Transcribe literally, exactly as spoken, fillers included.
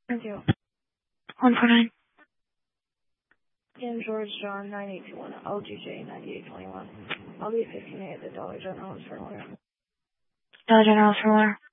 Thank you. one four nine. Ian George John nine eight two one L G J ninety-eight twenty-one. I'll be fifteen eight at the Dollar General for more. Dollar General for more.